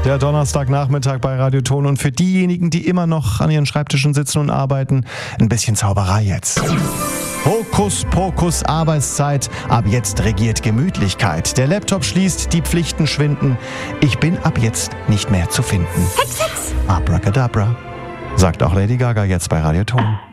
Der Donnerstagnachmittag bei Radio Ton und für diejenigen, die immer noch an ihren Schreibtischen sitzen und arbeiten, ein bisschen Zauberei jetzt. Hokus Pokus Arbeitszeit, ab jetzt regiert Gemütlichkeit. Der Laptop schließt, die Pflichten schwinden. Ich bin ab jetzt nicht mehr zu finden. Hex, Hex. Abracadabra, sagt auch Lady Gaga jetzt bei Radio Ton.